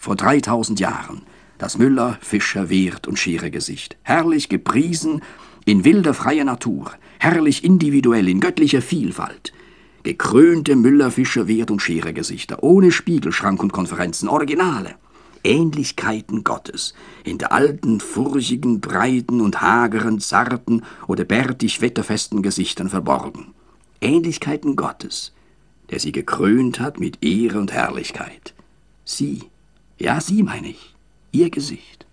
vor 3000 Jahren, das Müller, Fischer, Wirth und Scherer-Gesicht. Herrlich gepriesen in wilder, freier Natur, herrlich individuell in göttlicher Vielfalt. Gekrönte Müller, Fischer, Wirth und Scherer-Gesichter, ohne Spiegelschrank und Konferenzen, Originale. Ähnlichkeiten Gottes, in der alten, furchigen, breiten und hageren, zarten oder bärtig wetterfesten Gesichtern verborgen. Ähnlichkeiten Gottes, der sie gekrönt hat mit Ehre und Herrlichkeit. Sie, ja, sie meine ich, ihr Gesicht.